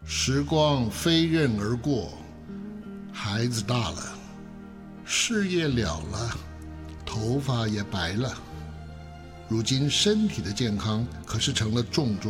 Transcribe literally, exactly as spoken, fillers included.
时光飞刃而过，孩子大了，事业了了，头发也白了。如今身体的健康可是成了重中